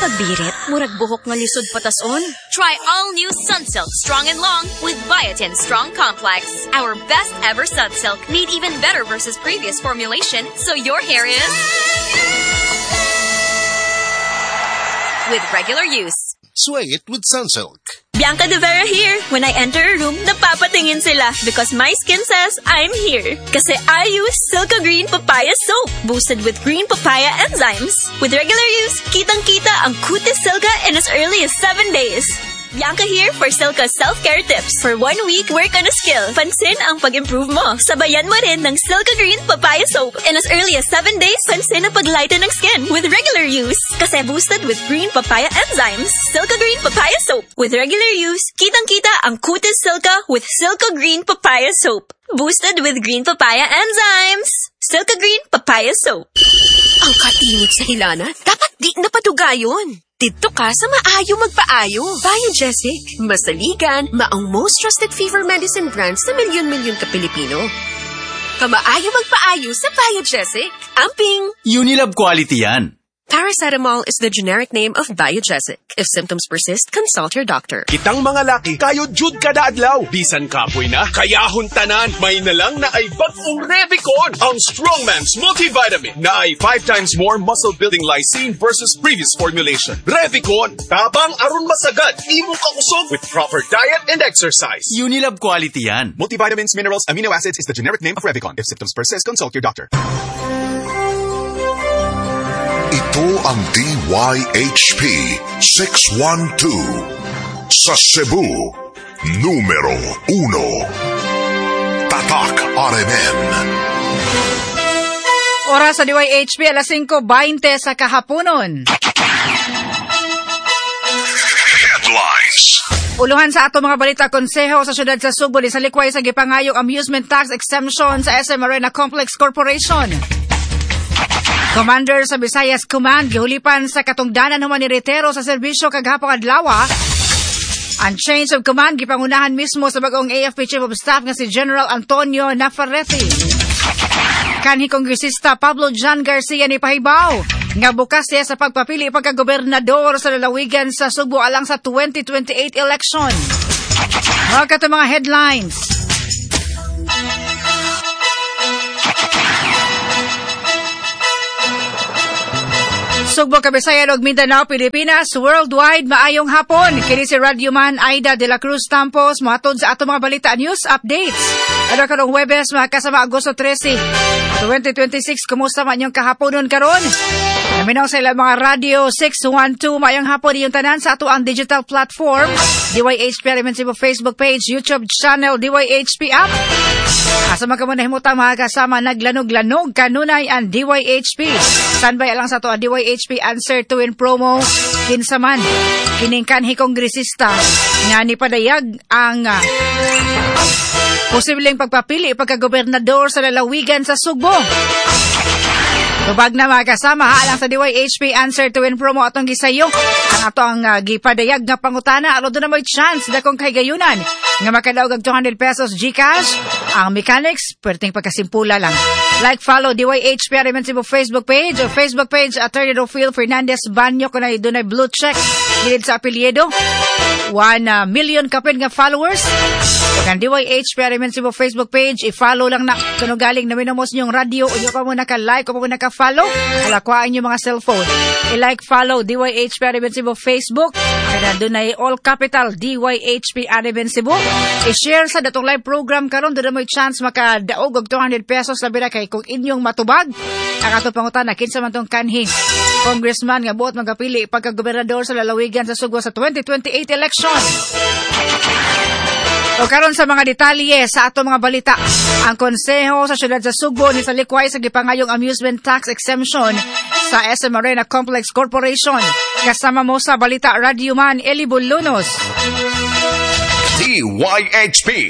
pagbirit, murag buhok nga lisod patason. Try all new Sunsilk Strong and Long with Biotin Strong Complex. Our best ever Sunsilk made even better versus previous formulation, so your hair is with regular use. Sway it with Sunsilk. Bianca De Vera here. When I enter a room, napapatingin sila because my skin says I'm here. Kasi I use Silka Green Papaya Soap, boosted with green papaya enzymes. With regular use, kitang-kita ang kutis Silka in as early as 7 days. Bianca here for Silka self-care tips. For 1 week, work on a skill. Pansin ang pag-improve mo. Sabayan mo rin ng Silka Green Papaya Soap. In as early as 7 days, pansin ang pag-lighten ng skin with regular use. Kasi boosted with green papaya enzymes. Silka Green Papaya Soap. With regular use, kitang-kita ang kutis Silka with Silka Green Papaya Soap. Boosted with green papaya enzymes. Silka Green Papaya Soap. Ang katinit sa hilana, dapat di napadugayon. Dito ka sa maayo magpaayo. Biogesic, masaligan, maong most trusted fever medicine brand sa milyon-milyon ka Pilipino. Kamaayo magpaayo sa Biogesic. Amping! Unilab quality yan. Paracetamol is the generic name of Biogesic. If symptoms persist, consult your doctor. Kitang mga laki, kayo jud kada adlaw. Bisan kapoy na, kayahon tanan. May nalang na ay bagong Revicon. Ang Strongman's multivitamin na ay 5 times more muscle-building lysine versus previous formulation. Revicon, tabang aron masagad. Imo kakusog with proper diet and exercise. Unilab quality yan. Multivitamins, minerals, amino acids is the generic name of Revicon. If symptoms persist, consult your doctor. Ito ang DYHP 612 sa Cebu, numero 1. Tatak RMN. Oras sa DYHP, alas 5:20 sa kahaponon. Headlines. Uluhan sa ato mga balita, konseho sa syudad sa Subo ni salikway sa gipangayong amusement tax exemption sa SM Arena Complex Corporation. Commander sa Visayas Command gihulipan sa katungdanan human ni retero sa serbisyo kaghapon adlaw. Ang change of command gipangunahan mismo sa bagong AFP Chief of Staff nga si General Antonio Nafarrete. Kanhi Kongresista Pablo John Garcia ni pahibaw nga bukas siya sa pagpapili pagka-gobernador sa lalawigan sa Subo alang sa 2028 election. Mga kato mga headlines. Sugbo, Kabisayan ug Mindanao, Pilipinas, worldwide, maayong hapon. Kini si Radyoman Aida de la Cruz Tampos, matod sa ato mga balita news updates. Ano karong Huwebes, mga kasama Agosto 13, 2026, kumusta man yung kahaponon karon? Naminaw sa ilang mga radio 612, maayong hapon yung tanan sa ato ang digital platform, DYHP Elements Cebu Facebook page, YouTube channel, DYHP app. Asa man ka muna himutang mga kasama, naglanog-lanog kanunay ang DYHP. Standby alang sa ato ang DYHP Answer to Win promo. Kinsaman, kiningkanhi kongresista nga ni padayag ang posibleng pagpapili pagka-gobernador sa lalawigan sa Sugbo. Tubag na mga kasama, alang sa DYHP Answer to Win promo atong gisayo. Ang ato ang gipadayag nga pangutana, alo doon na may chance na kung kay gayunan nga makadaog ang 200 pesos GCash. Ang mechanics, perting pagkasimpula lang. Like, follow DYHP Elements Cebu Facebook page o Facebook page Attorney Rofil Fernandez Banyo kung ay doon ay blue check gilid sa apelyido. 1 million kapin nga followers. Pag ang DYHP Elements Cebu Facebook page, i-follow lang na kuno galing na minumos niyong radio o nyo pa muna ka-like o pa muna ka-follow. Alakwaan niyo mga cellphone. I-like, follow DYHP Elements Cebu Facebook. Kaya doon ay all capital DYHP Elements Cebu. I-share sa datong live program karon doon may chance makadaog og 200 pesos labi na kay kung inyong matubag. Ang ato pangutan na kinsa man tong kanhi congressman nga buot magapili pagka-gobernador sa lalawigan sa Subo sa 2028 election. O karon sa mga detalye sa ato mga balita, ang konseho sa syudad sa Subo ni salikway sa gipangayong amusement tax exemption sa SM Arena Complex Corporation. Kasama mo sa balita Radyoman Eli Bulunos. DYHP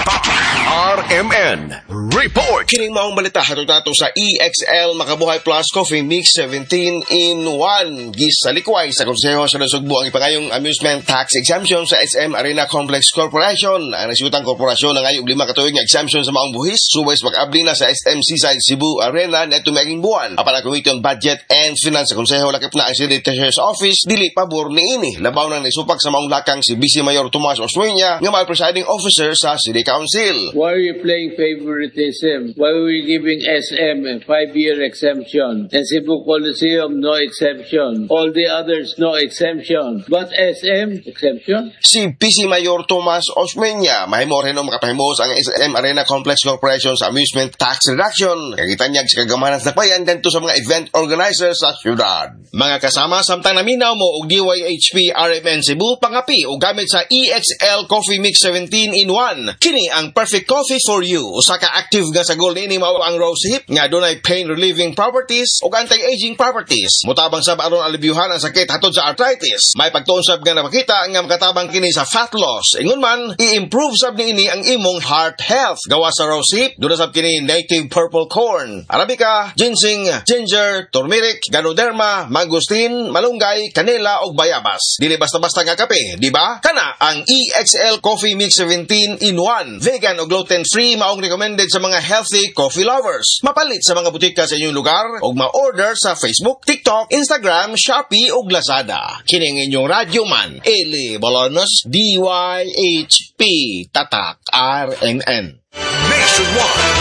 Tatak RMN Report. Kining maong balita hatod-ato sa EXL Makabuhay Plus Coffee Mix 17-in-1. Gis sa likway sa Konseho sa Sugbo ang ipangayong amusement tax exemption sa SM Arena Complex Corporation. Ang nasyutang korporasyon na ngayong 5 katuig nga exemption sa maong buhis subay sa pag-abli na sa SM Seaside Cebu Arena neto maing buwan. Apan ang Committee on Budget and Finance sa Konseho lakip na ang City Treasurer's Office dili pabor niini. Labaw nang naisupak sa maong lakang si Vice Mayor Tomas Osmeña nga may presiding officer sa City Council. Why are you playing favoritism? Why are we giving SM a 5-year exemption? And Cebu Coliseum, no exemption. All the others, no exemption. But SM, exemption? Si Vice Mayor Tomas Osmeña mahimo rin ang makapahimos ang SM Arena Complex Corporation sa amusement tax reduction. Kagitanyag sa kagamanan sa bayan dito sa mga event organizers sa syudad. Mga kasama, samtang naminaw mo og DYHP RMN Cebu pangapi o gamit sa EXL Coffee Mix 17-in-1. Kini ang perfect coffee for you. Usa ka active nga sagol niini mao ang rose hip nga dunay pain relieving properties ug anti-aging properties. Mutabang sab aron alibyuhan ang sakit hatod sa arthritis. May pagtuon sab nga napakita nga makatabang kini sa fat loss. Ingon man, i-improve sab niini ang imong heart health. Gawa sa rose hip, duna sab kini native purple corn, arabica, ginseng, ginger, turmeric, ganoderma, mangosteen, malunggay, kanela ug bayabas. Dili basta-basta nga kape, di ba? Kana ang EXL Coffee Mix 17-in-1. Vegan o gluten-free maong recommended sa mga healthy coffee lovers. Mapalit sa mga butika sa inyong lugar o ma-order sa Facebook, TikTok, Instagram, Shopee o Lazada. Kining inyong radyo man, Eli Bolonos, DYHP, Tatak, RMN. Nationwide.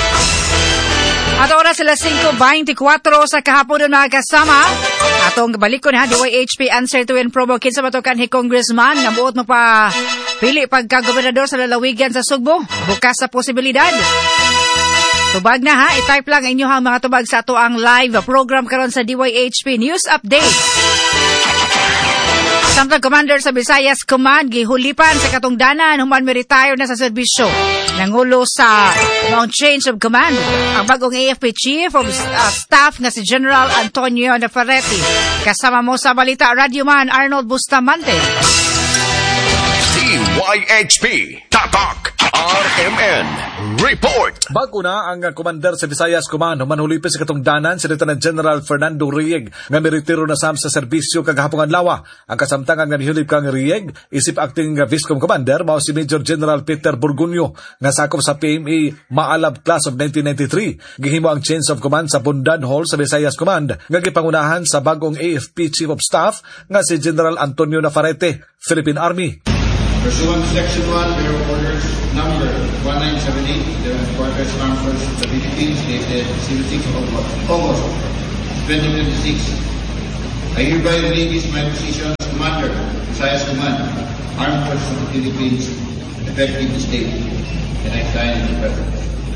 At oras sila 5:24 sa kahapon ng mga kasama. Atong balik ko na DYHP Answer to Win promo kinsa matukan ni Congressman nga buot mo pa pili pagka-gobernador sa lalawigan sa Sugbo. Bukas sa posibilidad. Tubag na ha, i-type lang inyong mga tubag sa ato ang live program karon sa DYHP News Update. Samtang Commander sa Visayas Command, gihulipan sa katungdanan, human may retire na sa serbisyo. Nangulo sa Mount Change of Command, ang bagong AFP Chief of Staff na si General Antonio Navarrete. Kasama mo sa balita, Radyoman Arnold Bustamante. DYHP Tatak RMN Report. Bago na ang Commander sa Visayas Command, manhulipin sa katungdanan si Lieutenant General Fernando Rieg nga miretiro na sam sa serbisyo kagahapon adlaw. Ang kasamtangan nga mihulip kang Rieg isip acting Viscom Commander mao si Major General Peter Burgunyo nga sakop sa PMA Maalab Class of 1993. Gihimo ang change of command sa Bundan Hall sa Visayas Command nga gipangunahan sa bagong AFP Chief of Staff nga si General Antonio Navarrete, Philippine Army. Pursuant to Section 1, Bureau Orders Number 1978, the Quarters Armed Forces of the Philippines, dated 06 August 2026. I hereby release my position as Commander, Visayas Command, Armed Forces of the Philippines, effective this date, and I sign the President.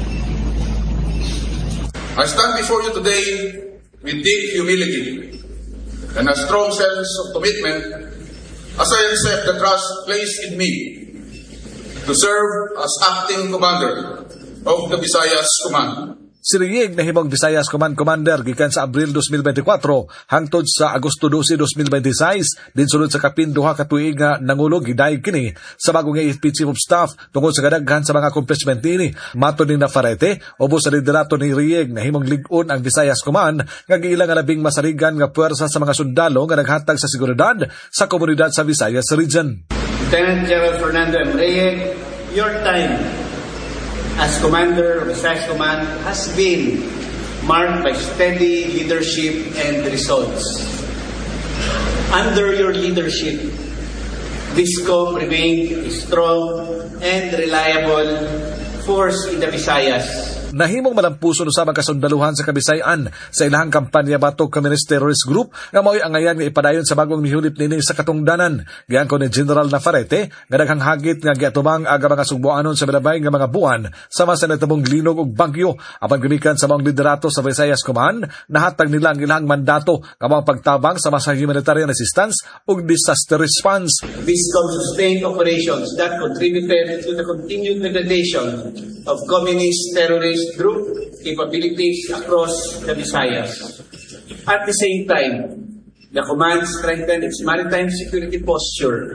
I stand before you today with deep humility and a strong sense of commitment as I accept the trust placed in me to serve as acting commander of the Visayas Command. Si Rieg nahimong Visayas Command Commander gikan sa Abril 2024 hangtod sa Agosto 12, 2026 din sulod sa kapin duha ka tuig nga nangulo gidayeg kini sa bagong AFP Chief of Staff tungod sa kadaghan sa mga accomplishment ni matud ni Navarrete ubos sa liderato ni Rieg nahimong lig-on ang Visayas Command nga giilang labing masarigan nga puwersa sa mga sundalo nga naghatag sa seguridad sa komunidad sa Visayas Region. Lieutenant General Fernando M. Rieg, your time as Commander of Visayas Command has been marked by steady leadership and results. Under your leadership, Viscom remained a strong and reliable force in the Visayas. Nahimong malampuson usab ang kasundaluhan sa Kabisayan sa ilahang kampanya batok Communist Terrorist Group nga mao'y angayan nga ipadayon sa bagong mihulip nini sa katungdanan. Giangko ni General Navarrete nga daghang hagit nga giatubang aga mga sugboanon sa milabay nga mga buwan sama sa natabong linog ug bagyo apan gamikan sa maong liderato sa Visayas Command nahatag nila ang ilahang mandato nga mga pagtabang sa mga humanitarian assistance ug disaster response. Viscom sustained operations that contributed to the continued degradation of communist terrorist group capabilities across the Visayas. At the same time, the command strengthened its maritime security posture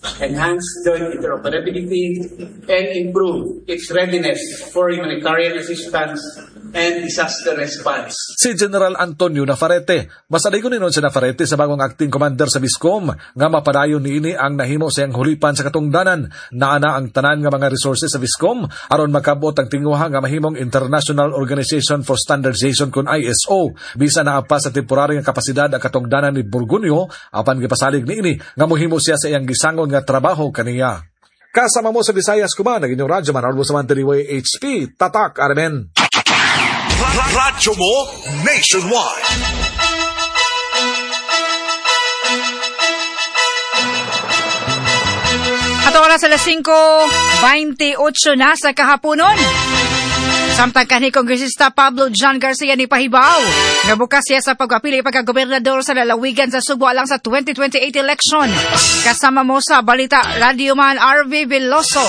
enhance joint interoperability, and improve its readiness for humanitarian assistance and disaster response. Si General Antonio Navarrete, masaday ko ninon si Navarrete sa bagong acting commander sa Viscom, nga mapadayon niini ang nahimo sa iyang hulipan sa katungdanan, naana ang tanan nga mga resources sa Viscom, aron makabot ang tinguha nga mahimong International Organization for Standardization kun ISO, bisa na pa sa temporary nga kapasidad ang katungdanan ni Burgunyo, apan gipasalig niini nga mohimo siya sa iyang gisangon nga trabaho kaniya. Kasama mo sa Visayas Kuman, ang inyong radyo man, Arbo Saman Tiliway HP, Tatak, Armen. Radyo mo nationwide. At oras alas 5:28 na sa kahaponon. Samtang kanhi Kongresista Pablo John Garcia ni pahibaw nga bukas siya sa pagpapili pagka-gobernador sa lalawigan sa Subo alang sa 2028 election. Kasama mo sa Balita Radio Man RV Veloso.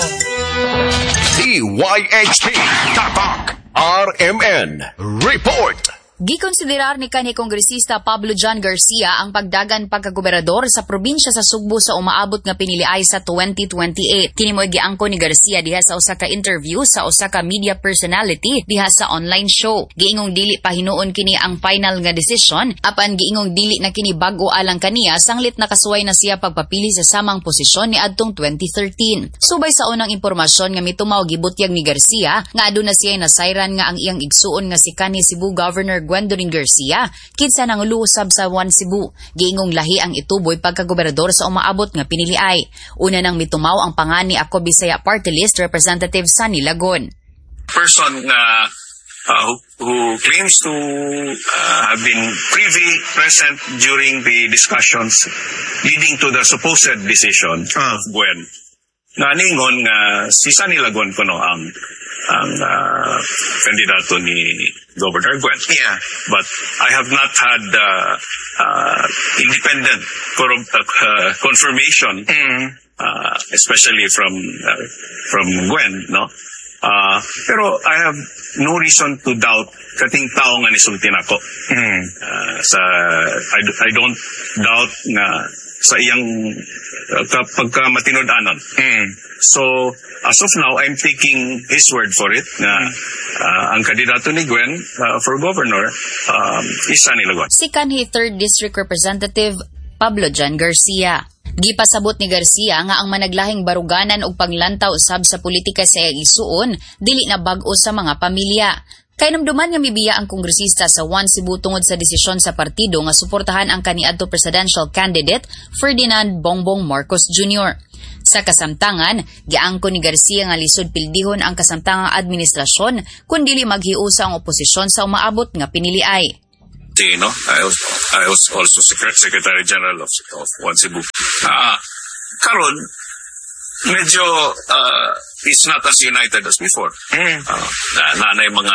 DYHP Tatak RMN Report. Gikonsiderar ni kanhi Kongresista Pablo John Garcia ang pagdagan pagkagobernador sa probinsya sa Sugbo sa umaabot nga piniliay sa 2028. Kini mo'y giangko ni Garcia diha sa usa ka interview sa usa ka media personality diha sa online show. Giingong dili pa hinuon kini ang final nga decision, apan giingong dili na kini bag-o alang kaniya sanglit nakasuway na siya pagpapili sa samang posisyon ni adtong 2013. Subay sa unang impormasyon nga mitumaw gibutyag ni Garcia nga aduna siya nasayran nga ang iyang igsuon nga si kanhi Cebu Governor Gwendolyn Garcia, kinsa nang luusab sa One Cebu. Giingong lahi ang ituboy pagkagobernador sa umaabot nga piniliay. Una nang mitumaw ang pangani Ako Bisaya Party List Representative Sunny Lagon. Person who claims to have been present during the discussions leading to the supposed decision of Gwen. Naningon nga si Sunny Lagon kuno ang kandidato ni Governor Gwen. Yeah. But I have not had independent confirmation, especially from Gwen, no? Pero I have no reason to doubt kating tao nga nisultin ako. I don't doubt nga sa iyang pagkamatinud-anon. So, as of now, I'm taking his word for it na ang kandidato ni Gwen for governor is Sunny Lagon. Si kanhi 3rd District Representative Pablo John Garcia. Gipasabot ni Garcia nga ang managlahing baruganan ug panglantaw usab sa politika sa iyang isuon dili na bag-o sa mga pamilya. Kay namduman nga mibiya ang kongresista sa One Cebu tungod sa desisyon sa partido nga suportahan ang kaniadto presidential candidate Ferdinand Bongbong Marcos Jr. Sa kasamtangan, giangko ni Garcia nga lisod pildihon ang kasamtangang administrasyon kun dili maghiusa ang oposisyon sa umaabot nga piniliay. I was also Secretary General of One Cebu. Karon, medyo it's not as united as before. Nanay mga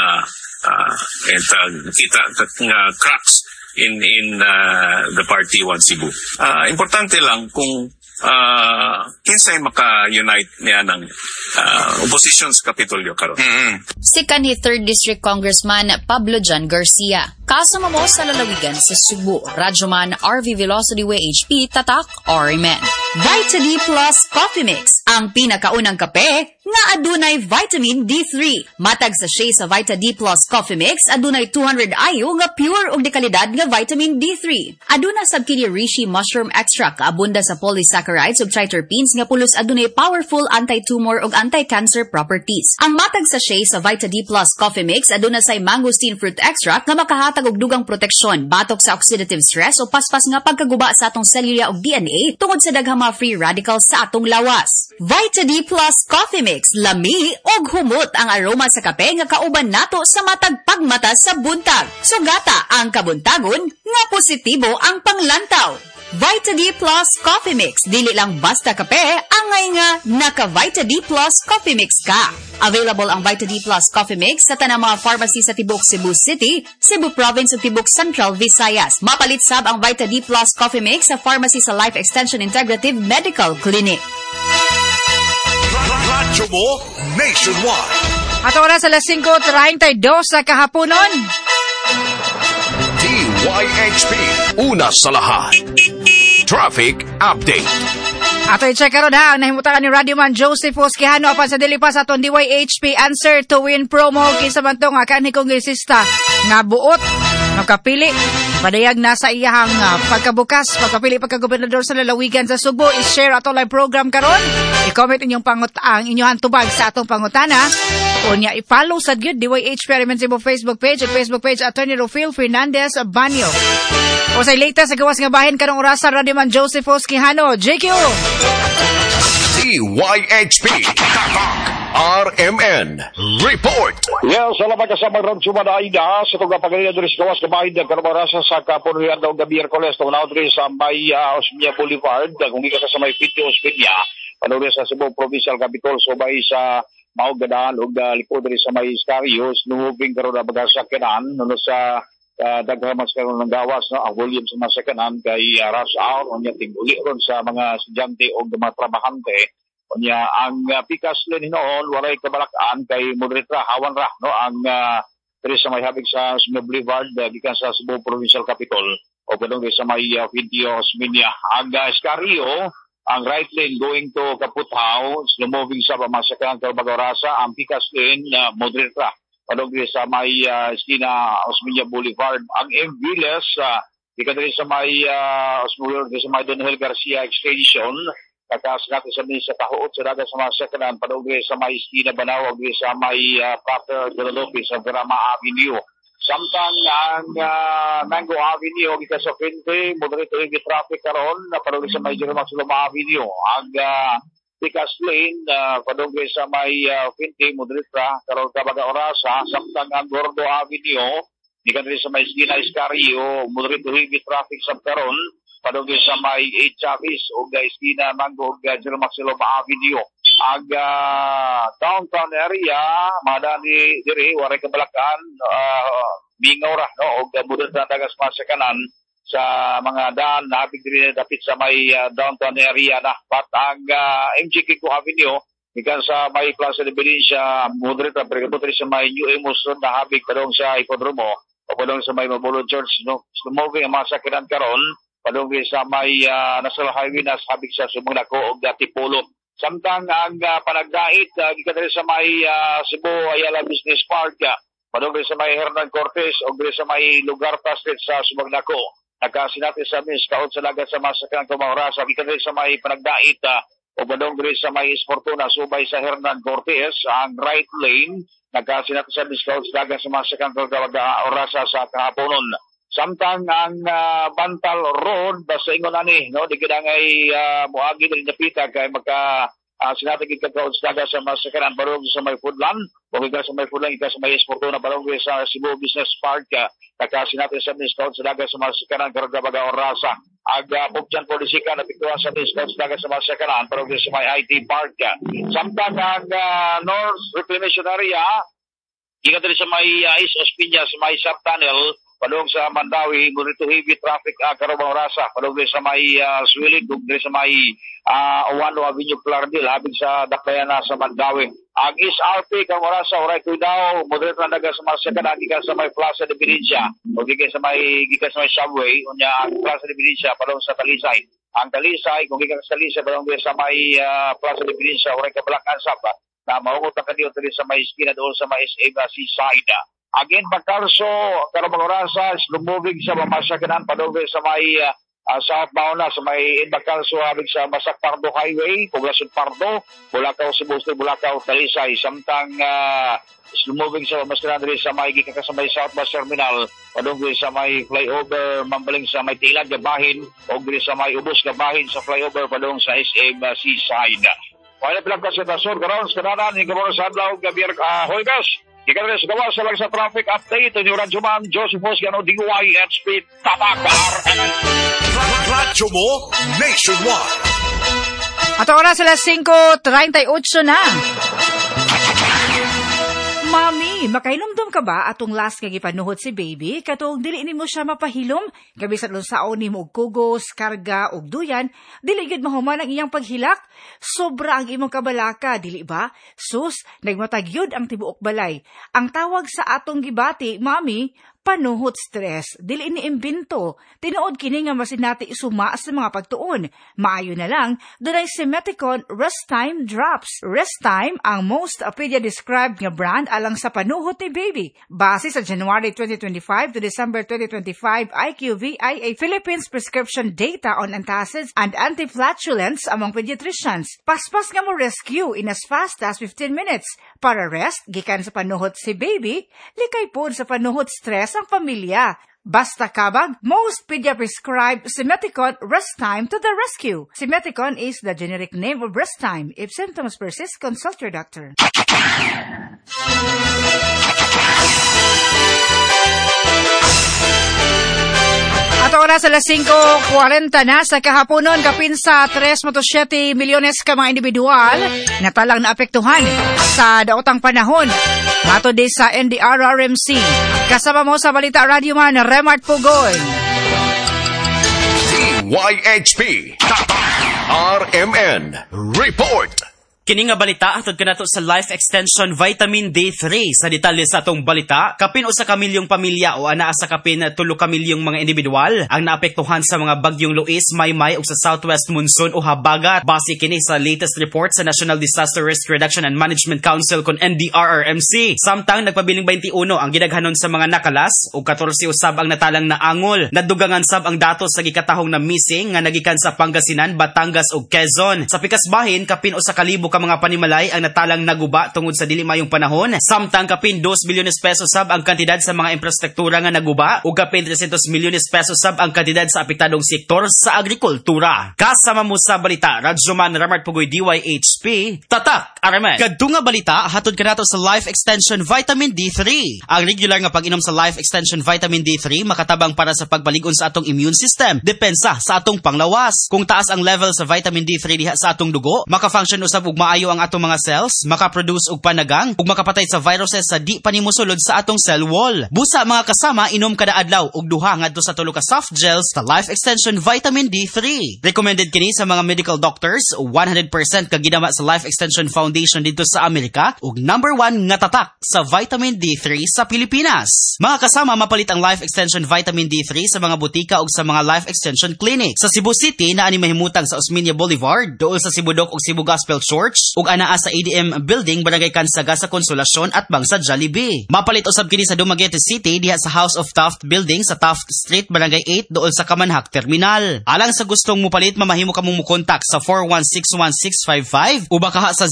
kita nga cracks in the party One Cebu. Importante lang kung kinsay maka-unite niya ng opposition sa Kapitolyo karon. Si kanhi 3rd District Congressman Pablo John Garcia. Kasama mo sa lalawigan sa Subo, Radyoman RV Velocity Way HP, Tatak, RMN. Vita D Plus Coffee Mix, ang pinakaunang kape nga adunay vitamin D3. Matag sa sachet sa Vita D Plus Coffee Mix, adunay 200 IU nga pure ug dekalidad nga vitamin D3. Aduna sab kini reishi mushroom extract, abunda sa polysaccharides ug triterpenes nga pulos adunay powerful anti-tumor ug anti-cancer properties. Ang matag sa sachet sa Vita D Plus Coffee Mix aduna say mangosteen fruit extract nga makahatag og dugang proteksyon batok sa oxidative stress o paspas nga pagkaguba sa atong selula ug DNA tungod sa daghang mga free radicals sa atong lawas. Vita D Plus Coffee Mix, lami og humot ang aroma sa kape nga kauban nato sa matag pagmata sa buntag. Sugata ang kabuntagon nga positibo ang panglantaw. Vita D Plus Coffee Mix, dili lang basta kape, angay nga naka Vita D Plus Coffee Mix ka. Available ang Vita D Plus Coffee Mix sa tanang mga pharmacy sa Tibok Cebu City, Cebu Province ug Tibok Central Visayas. Mapalit sab ang Vita D Plus Coffee Mix sa pharmacy sa Life Extension Integrative Medical Clinic. Radyo mo nationwide. At oras alas 5:32 sa kahaponon. DYHP, una sa lahat. Traffic Update. Ato i-check karon ha ang nahimutakan ni Radioman Joseph Fosquihano apan sa dili pa sa aton DYHP Answer to Win promo kinsa man to nga kanhi kongresista nga buot magkapili padayag na sa iyahang pagkabukas pagkapili pagkagobernador sa lalawigan sa Subo. I-share ato live program karon, i-comment inyong ang inyong tubag sa atong pangutana unya i-follow sa gyud DYHP RMN Cebu Facebook page at Facebook page Attorney Rufil Fernandez Banyo. O sa latest sa gawas nga bahin karong orasan Radioman Joseph Fosquihano. JQ DYHP Tatak RMN Report. Yes, salamat kasama ron sumadaida sa itong pagkakalina doon sa gawas kabahin ng Karmarasa sa Kapunuyan daw ng Miyerkules na unawad rin sa may Osmeña Boulevard kung hindi ka sa may Piti Osmeña panuri sa Cebu Provincial Capitol so may sa Maugadahan o likod rin sa may Iscarios numubing karoon na bagasakyanan nuno sa daghamas karoon ng gawas no ang volume sa masakanan kay rush hour unya tinguli ron sa mga estudyante o mga trabahante unya ang pikas lane noon waray kabalakaan kay moderate hawan ra no ang diri sa may habig sa Osmeña Boulevard gikan sa Cebu Provincial Capitol o kadong sa may Video Osmeña ang Escario ang right lane going to Kaputao slow moving sa masakanan kay Bagarasa ang pikas lane moderate ra padong sa may esquina Osmeña Boulevard ang Enviles ikadiri sa may Osmeña sa may Don Hel Garcia Extension kakasinati sa may sa tahoot sa dagat sa mga sekanan padong sa may esquina Banawag sa may Pater de Lopez sa Drama Avenue samtang ang Mango Avenue ika sa Quinte moderate heavy traffic karon padong sa may Jerome Maxiloma Avenue ang pikas lane padong sa may Quinte moderate karon kabaga orasa samtang ang Gordo Avenue ika sa may esquina Escario moderate heavy traffic sa karon padong sa may 8 Chavis o esquina Mango o Jerome Maxiloma Avenue ang downtown area madani diri waray kabalakan bingaw ra no og budod sa dagas masakanan sa mga daan nabig diri dapit sa may downtown area na patang MG Kiko Avenue ikan sa may Plaza de Benicia moderate pagkabot sa may New Amos Road na habig padong sa Hipodromo o padong sa may Mabulod Church no moving ang masakanan karon padong sa may National Highway na habig sa Sumunako og Tipolo samtang ang panagdait gikan sa may Cebu Ayala Business Park padong sa may Hernan Cortez o sa may lugar Street sa Sumagnako nagkasinati sa mis kaot sa lagat sa masakyan kumahorasa gikan sa may panagdait o padong sa may Esportuna subay sa Hernan Cortez ang right lane nagkasinati sa mis kaot sa lagat sa masakyan kumahorasa sa kahaponon samtang ang Bantal Road basta ingon ani no di gidangay moagi diri napita kay maka sinatag ikakaon sa sa masakaran barong sa may Foodland o ika sa may Foodland ika sa may Esportuna barong sa Cebu Business Park nakasinati sa miskaon sa dagat sa masakaran karon kabaga orasa aga pugjan polisika na pituan sa miskaon sa dagat sa masakaran barong sa may IT Park samtang ang North Reclamation Area ika diri sa may East Ospiña sa may Sub Tunnel padong sa Mandawi ngunito heavy traffic karong orasa padong sa may Suwilig ug sa may Owano Avenue Clarendil habig sa Dakayana sa Mandawi ang East RP karong orasa oray daw moderate na daga sa masakanan gikan sa may Plaza de Benicia o gikan sa may subway unya ang Plaza de Benicia padong sa Talisay ang Talisay kung gikan sa Talisay padong sa may Plaza de Benicia oray kabalakan saba na maungot ka diyo sa may esquina doon sa may SM Seaside again pagkarso karong orasa slow moving sa masakanan padong sa may southbound na sa may Inbakalso habig sa Masak Pardo Highway Poblacion Pardo Bulacau Cebu Bulacau Talisay samtang slow moving sa masakanan diri sa may gikan sa may South Bus Terminal padong sa may flyover mambaling sa may Tilad gabahin o diri sa may Ubos gabahin sa flyover padong sa SM Seaside wala pilang kasetasyon karon sa kananan ni Gabor sa adlaw gabier Hoygas gikan sa gawas sa lang sa traffic update ni Radyoman Joseph Fosquihano DYHP Tatak RMN Radyo mo nationwide. At oras sila 5:38 na. Mami, makahilomdom ka ba atong last kag ipanuhot si baby? Katong dili nimo siya mapahilom, gabi sa lunsaon nimo og kugos, karga og duyan, dili gid mahuman ang iyang paghilak. Sobra ang imong kabalaka, dili ba? Sus, nagmatagyod ang tibuok balay. Ang tawag sa atong gibati, Mami, panuhot stress, dili ni imbento. Tinuod kini nga masinati isuma sa mga pagtuon. Maayo na lang, dunay Simeticon Rest Time Drops. Rest Time ang most pedia-described nga brand alang sa panuhot ni baby. Base sa January 2025 to December 2025 IQVIA Philippines prescription data on antacids and anti-flatulence among pediatricians. Paspas nga mo rescue in as fast as 15 minutes. Para rest, gikan sa panuhot si baby, likay po sa panuhot stress ang pamilya. Basta kabag, most pedia-prescribed Simeticon Rest Time to the rescue. Simeticon is the generic name of Rest Time. If symptoms persist, consult your doctor. At oras alas 5:40 na sa kahaponon, kapin sa 3.7 milyones ka mga individual na talang naapektuhan sa daotang panahon. Ato di sa NDRRMC. Kasama mo sa Balita Radio Man, Remart Pugoy. YHP RMN Report. Kini nga balita atod kanato sa Life Extension Vitamin D3. Sa detalye sa atong balita, kapin usa ka milyong pamilya o anaa sa kapin 3 ka milyong mga individual ang naapektuhan sa mga bagyong Luis, Maymay ug sa Southwest Monsoon o habagat. Base kini sa latest report sa National Disaster Risk Reduction and Management Council kon NDRRMC. Samtang nagpabiling 21 ang gidaghanon sa mga nakalas ug 14 usab ang natalang naangol. Nadugangan sab ang datos sa gikatahong na missing nga nagikan sa Pangasinan, Batangas ug Quezon. Sa pikas bahin, kapin usa ka libo mga panimalay ang natalang naguba tungod sa dili mayong panahon. Samtang kapin 2 bilyones pesos sab ang kantidad sa mga infrastruktura nga naguba ug kapin 300 milyones pesos sab ang kantidad sa apektadong sektor sa agrikultura. Kasama mo sa balita, Radyoman Ramart Pugoy, DYHP, Tatak Aramen. Kadto nga balita hatod kanato sa Life Extension Vitamin D3. Ang regular nga pag-inom sa Life Extension Vitamin D3 makatabang para sa pagbalig-on sa atong immune system, depensa sa atong panglawas. Kung taas ang level sa vitamin D3 diha sa atong dugo, maka-function usab ug maayo ang atong mga cells, makaproduce og panagang ug makapatay sa viruses sa di panimusulod sa atong cell wall. Busa mga kasama, inom kada adlaw og 2 ngadto sa 3 ka soft gels sa Life Extension Vitamin D3. Recommended kini sa mga medical doctors, 100% ka ginama sa Life Extension Foundation dito sa Amerika ug number 1 nga tatak sa Vitamin D3 sa Pilipinas. Mga kasama, mapalit ang Life Extension Vitamin D3 sa mga butika ug sa mga Life Extension Clinic. Sa Cebu City na ani mahimutang sa Osmeña Boulevard, dool sa Cibudok ug Cebu Gospel Church ug anaa sa ADM Building, Barangay Kansaga sa Konsolasyon at Bangsa Jollibee. Mapalit usab kini sa Dumaguete City diha sa House of Taft Building sa Taft Street, Barangay 8 dool sa Kamanhak Terminal. Alang sa gustong mupalit, mamahimo ka mong mukontak sa 4161655 o baka sa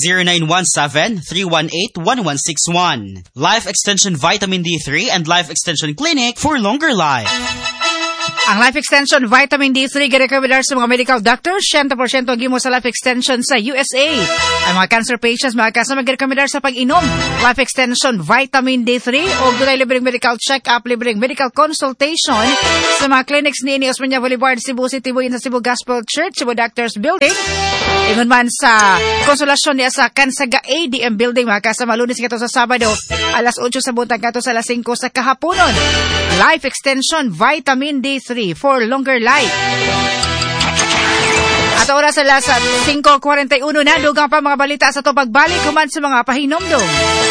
0917-318-1161. Life Extension Vitamin D3 and Life Extension Clinic for longer life. Ang Life Extension Vitamin D3 girekomendar sa mga medical doctors. 100% ang gimo sa Life Extension sa USA. Ang mga cancer patients makakasama girekomendar sa pag-inom Life Extension Vitamin D3 o dunay libreng medical check-up, libreng medical consultation sa mga clinics ni Osmeña Boulevard, Cebu City, buhin sa Cebu Gospel Church, Cebu Doctors Building. Ingon man sa Konsolasyon niya sa Kansaga ADM Building, makakasama Lunes kato sa Sabado, alas 8 sa buntag kato sa alas 5 sa kahaponon. Life Extension Vitamin D3 for longer life. At oras alas 5:41 na, dugang pa mga balita sa to pagbalik kuman sa mga pahinomdom.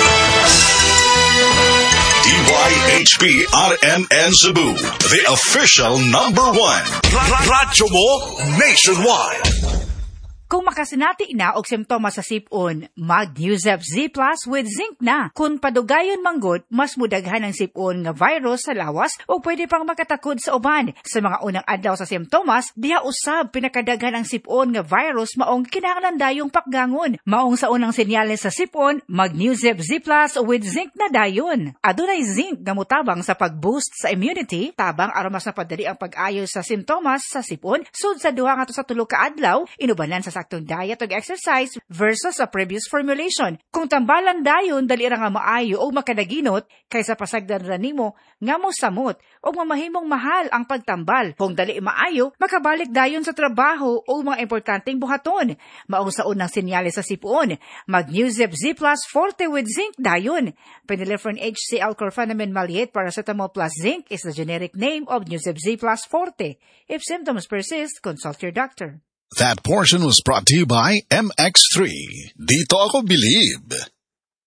DYHP RMN Cebu, the official number 1. Radyo mo nationwide. Kung makasinati na og simptomas sa sipon, mag-Newzep Z Plus with zinc na. Kung padugayon manggod, mas mudaghan ang sipon nga virus sa lawas o pwede pang makatakod sa uban. Sa mga unang adlaw sa simptomas, diha usab pinakadaghan ang sipon nga virus maong kinahanglan dayong pakgangon. Maong sa unang senyales sa sipon, mag-Newzep Z Plus with zinc na dayon. Adunay zinc nga mutabang sa pag-boost sa immunity, tabang aron mas napadali ang pag-ayo sa simptomas sa sipon sud sa 2 ngadto sa 3 ka adlaw, inubanan sa saktong diet o exercise versus sa previous formulation. Kung tambalan dayon, dali ra nga maayo o makadaginot kaysa pasagdan ra nimo nga mo samot o mamahimong mahal ang pagtambal. Kung dali maayo, makabalik dayon sa trabaho o mga importanteng buhaton. Maong sa unang senyales sa sipon, mag-Newzep Z Plus Forte with zinc dayon. Phenylephrine HCl Chlorpheniramine Maleate Paracetamol plus zinc is the generic name of Newzep Z Plus Forte. If symptoms persist, consult your doctor. That portion was brought to you by MX3. Dito ako believe.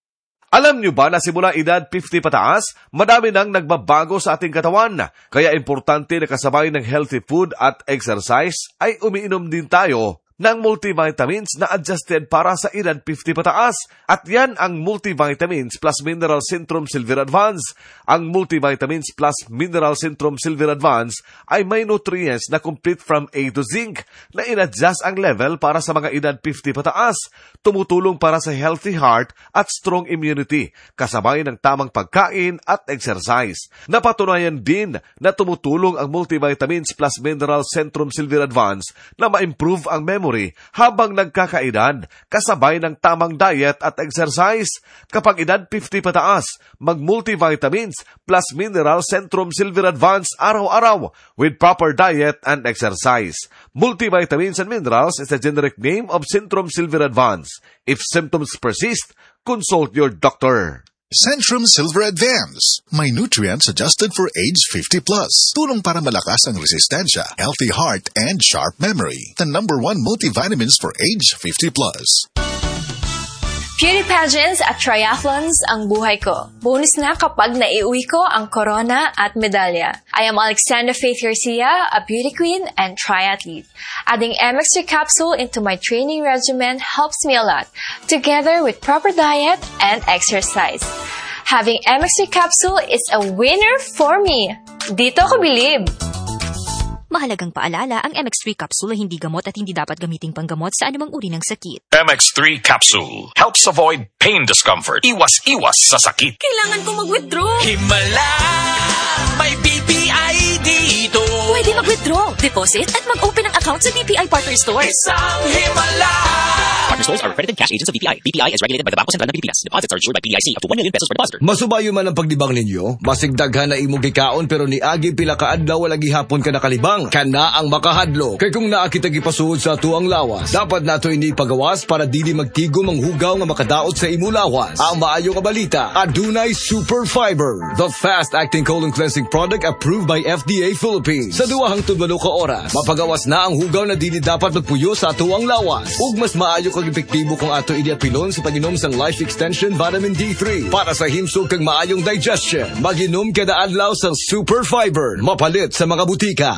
Alam niyo ba na simula edad 50 pataas, madami nang nagbabago sa ating katawan. Kaya importante na kasabay ng healthy food at exercise ay umiinom din tayo ng multivitamins na adjusted para sa edad 50 pataas. At yan ang Multivitamins Plus Mineral Centrum Silver Advance. Ang Multivitamins Plus Mineral Centrum Silver Advance ay may nutrients na complete from A to zinc na in-adjust ang level para sa mga edad 50 pataas. Tumutulong para sa healthy heart at strong immunity, kasabay ng tamang pagkain at exercise. Napatunayan din na tumutulong ang Multivitamins Plus Mineral Centrum Silver Advance na ma-improve ang memory habang nagkakaedad, kasabay ng tamang diet at exercise. Kapag edad 50 pataas, mag-multivitamins plus mineral Centrum Silver Advance araw-araw with proper diet and exercise. Multivitamins and minerals is the generic name of Centrum Silver Advance. If symptoms persist, consult your doctor. Centrum Silver Advance. May nutrients adjusted for age 50 plus. Tulong para malakas ang resistensya, healthy heart, and sharp memory. The #1 multivitamins for age 50 plus. Beauty pageants at triathlons ang buhay ko. Bonus na kapag naiuwi ko ang corona at medalya. I am Alexandra Faith Garcia, a beauty queen and triathlete. Adding MX3 capsule into my training regimen helps me a lot, together with proper diet and exercise. Having MX3 capsule is a winner for me. Dito ko bilib. Mahalagang paalala, ang MX3 capsule ay hindi gamot at hindi dapat gamiting panggamot sa anumang uri ng sakit. MX3 capsule helps avoid pain discomfort. Iwas sa sakit. Kailangan ko mag-withdraw. Himala! May BPI dito. Pwede mag-withdraw, deposit, at mag-open ng account sa BPI Partner Stores. Isang himala! Partner stores are accredited cash agents of BPI. BPI is regulated by the Bangko Sentral ng Pilipinas. Deposits are insured by PDIC up to 1 million pesos per depositor. Masubayo man ang pagdibang ninyo, basig daghan na imong gikaon pero ni agi pila ka adlaw wala gihapon ka nakalibang. Kana ang makahadlo. Kay kung naa kita gipasuod sa tuang lawas, dapat nato ini pagawas para dili magtigom ang hugaw nga makadaot sa imo lawas. Ang maayo nga balita, adunay Super Fiber, the fast-acting colon cleansing product approved by FDA Philippines. Sa 2 hangtod 8 ka oras, mapagawas na ang hugaw na dili dapat magpuyo sa tuang lawas. Ug mas maayo kag epektibo kung ato idiapilon sa pag-inom sang Life Extension Vitamin D3 para sa himsog kag maayong digestion. Mag-inom kada adlaw sang Super Fiber, mapalit sa mga butika.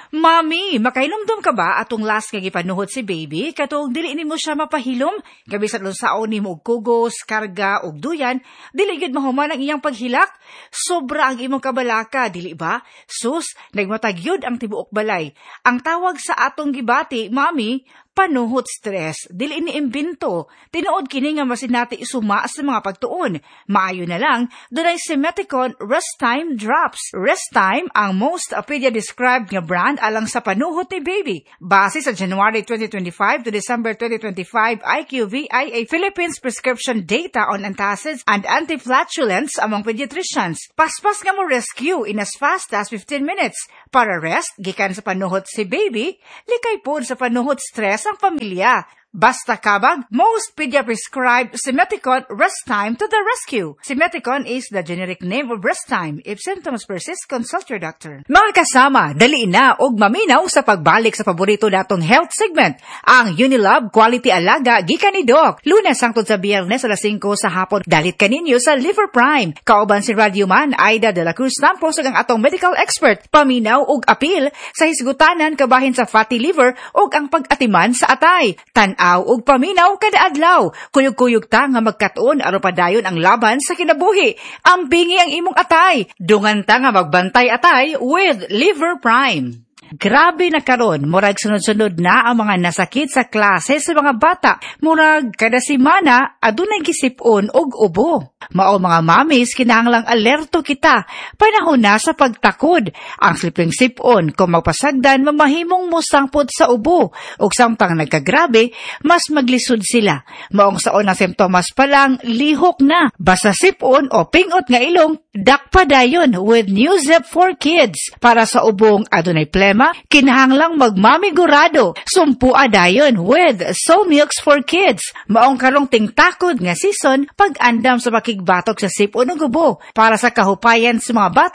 Mami, makainomdom ka ba atong last kag ipanuhot si baby katong dili nimo siya mapahilom gabi sa lunsaon nimo og kugos, karga og duyan, dili gid mahuman ang iyang paghilak. Sobra ang imong kabalaka, dili ba? Sus, nagmatagyod ang tibuok balay. Ang tawag sa atong gibati, mami, panuhot stress, dili ni imbento. Tinuod kini nga masinati isuma sa mga pagtuon. Maayo na lang, dunay Simeticon Rest Time Drops. Rest Time ang most pedia-described nga brand alang sa panuhot ni baby. Base sa January 2025 to December 2025 IQVIA Philippines prescription data on antacids and anti-flatulence among pediatricians. Paspas nga mo rescue in as fast as 15 minutes. Para rest, gikan sa panuhot si baby, likay po sa panuhot stress ang pamilya. Basta kabag, most pedia-prescribed Simeticon Rest Time to the rescue. Simeticon is the generic name of Rest Time. If symptoms persist, consult your doctor. Mga kasama, dali na og maminaw sa pagbalik sa paborito natong health segment, ang Unilab Quality Alaga gikan ni Doc. Lunes hangtod sa Biyernes alas 5 sa hapon, dalit kaninyo sa Liver Prime. Kauban si Radioman Aida de la Cruz Tampos ang atong medical expert, paminaw og apil sa hisgutanan kabahin sa fatty liver og ang pag-atiman sa atay. Tanaw og paminaw kada adlaw. Kuyog-kuyog ta nga magkatuon aron padayon ang laban sa kinabuhi. Ambingi ang imong atay. Dungan ta nga magbantay atay with Liver Prime. Grabe na karon, murag sunod-sunod na ang mga nasakit sa klase sa mga bata. Murag kada semana adunay gisipon og ubo. Mao mga mamis, kinahanglang alerto kita. Panahon na sa pagtakod. Ang sliping sipon kung magpasagdan mamahimong musangpod sa ubo. Ug samtang nagkagrabe, mas maglisod sila. Maong saon ang simptomas pa lang, lihok na. Basta sipon o pingot nga ilong, dakpa dayon with New Zep for Kids. Para sa ubong adunay plema, kinahanglang magmamigurado. Sumpua dayon with Soul Milks for Kids. Maong karong tingtakod nga season, pag-andam sa makigbatok sa sipon o gubo. Para sa kahupayan sa mga bata,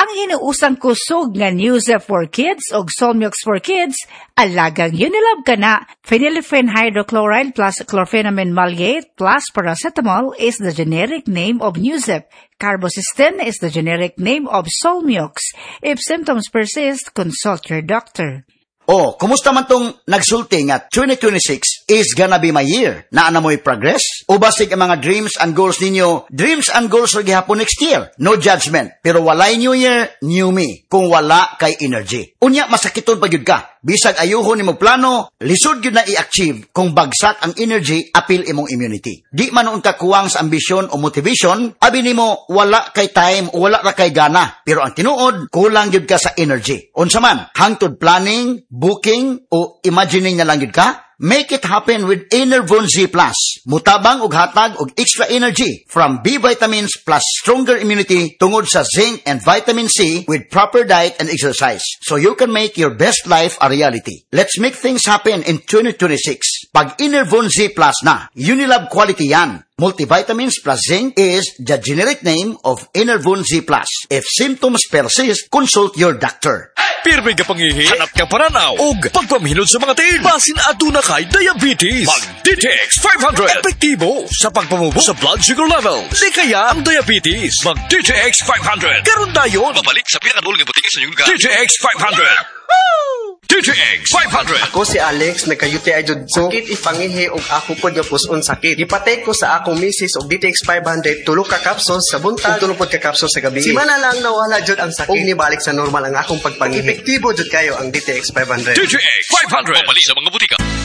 Ang hinuusang kusog nga Newsep for Kids o Solmiox for Kids, alagang Unilab ka na. Phenylephrine hydrochloride plus chlorpheniramine maleate plus paracetamol is the generic name of Newsep. Carbocisteine is the generic name of Solmiox. If symptoms persist, consult your doctor. Oh, kumusta man tong nagsulti nga 2026 is gonna be my year? Naana mo'y progress? O basig ang mga dreams and goals ninyo, dreams and goals rin gihapon next year? No judgment. Pero walay new year, new me. Kung wala kay energy. Unya, masakiton pa yun ka. Bisag ayuhon ni mo plano, lisod yun na i-achieve kung bagsak ang energy, apil imong immunity. Di man noon ka kuwang sa ambisyon o motivation, abi nimo wala kay time o wala ra kay gana. Pero ang tinuod, kulang yun ka sa energy. Unsa man, hangtod planning, booking, o imagining na lang yun ka? Make it happen with Enervon Z+. Mutabang og hatag og extra energy from B vitamins plus stronger immunity tungod sa zinc and vitamin C with proper diet and exercise. So you can make your best life a reality. Let's make things happen in 2026. Pag Enervon Z+ na, Unilab quality yan. Multivitamins plus zinc is the generic name of Enervon Z+. If symptoms persist, consult your doctor. Pirmi ka pangihi, hanap ka paranaw, og pagpamhilod sa mga tiil. Basin aduna kay diabetes. Mag-DTX 500. Epektibo sa pagpamubo sa blood sugar level. Di kaya ang diabetes. Mag-DTX 500. Karon dayon. Babalik sa pinakadulong ng butika sa inyong lugar. DTX 500. DTX 500. Ako si Alex, nagka-UTI jud ko. Sakit ipangihi og ako pod nga puson sakit. Ipatay ko sa akong misis og DTX 500 tulo ka capsules sa buntag, tulo pod ka capsules sa gabi. Simana lang nawala jud ang sakit. Og nibalik sa normal ang akong pagpangihi. Epektibo jud kayo ang DTX 500. DTX 500. Pabalik sa mga butika.